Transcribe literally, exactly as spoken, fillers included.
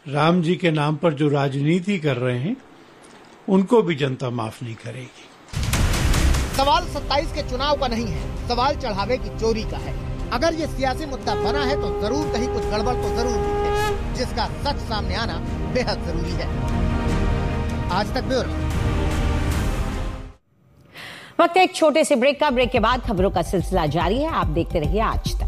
राम जी के नाम पर जो राजनीति कर रहे हैं उनको भी जनता माफ नहीं करेगी। सवाल सत्ताईस के चुनाव का नहीं है, सवाल चढ़ावे की चोरी का है। अगर ये सियासी मुद्दा बना है तो जरूर कहीं कुछ गड़बड़ तो जरूर हुई है, जिसका सच सामने आना बेहद जरूरी है। आज तक ब्यूरो। वक्त एक छोटे से ब्रेक का। ब्रेक के बाद खबरों का सिलसिला जारी है। आप देखते रहिए आज तक।